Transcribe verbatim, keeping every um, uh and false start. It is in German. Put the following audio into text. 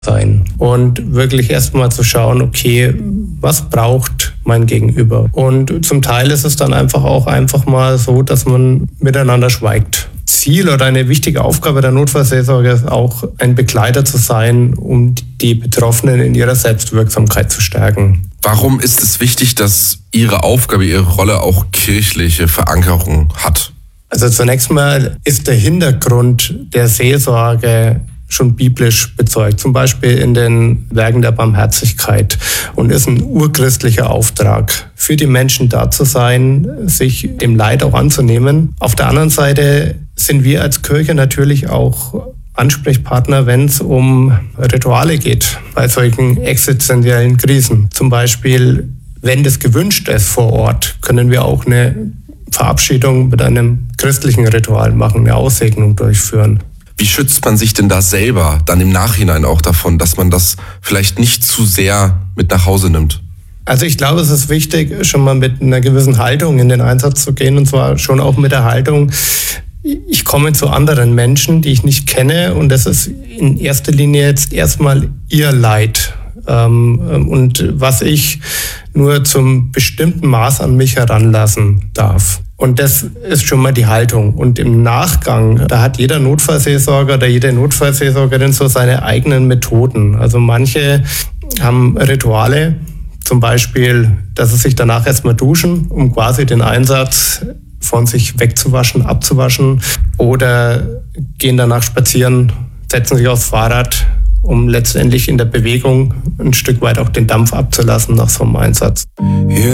sein und wirklich erstmal zu schauen, okay, was braucht mein Gegenüber? Und zum Teil ist es dann einfach auch einfach mal so, dass man miteinander schweigt. Ziel oder eine wichtige Aufgabe der Notfallseelsorge ist auch, ein Begleiter zu sein, um die Betroffenen in ihrer Selbstwirksamkeit zu stärken. Warum ist es wichtig, dass Ihre Aufgabe, Ihre Rolle auch kirchliche Verankerung hat? Also zunächst mal ist der Hintergrund der Seelsorge schon biblisch bezeugt, zum Beispiel in den Werken der Barmherzigkeit, und ist ein urchristlicher Auftrag, für die Menschen da zu sein, sich dem Leid auch anzunehmen. Auf der anderen Seite sind wir als Kirche natürlich auch Ansprechpartner, wenn es um Rituale geht, bei solchen existenziellen Krisen. Zum Beispiel, wenn das gewünscht ist vor Ort, können wir auch eine Verabschiedung mit einem christlichen Ritual machen, eine Aussegnung durchführen. Wie schützt man sich denn da selber dann im Nachhinein auch davon, dass man das vielleicht nicht zu sehr mit nach Hause nimmt? Also ich glaube, es ist wichtig, schon mal mit einer gewissen Haltung in den Einsatz zu gehen, und zwar schon auch mit der Haltung, ich komme zu anderen Menschen, die ich nicht kenne, und das ist in erster Linie jetzt erstmal ihr Leid. Und was ich nur zum bestimmten Maß an mich heranlassen darf. Und das ist schon mal die Haltung. Und im Nachgang, da hat jeder Notfallseelsorger oder jede Notfallseelsorgerin so seine eigenen Methoden. Also manche haben Rituale, zum Beispiel, dass sie sich danach erstmal duschen, um quasi den Einsatz von sich wegzuwaschen, abzuwaschen, oder gehen danach spazieren, setzen sich aufs Fahrrad, um letztendlich in der Bewegung ein Stück weit auch den Dampf abzulassen nach so einem Einsatz.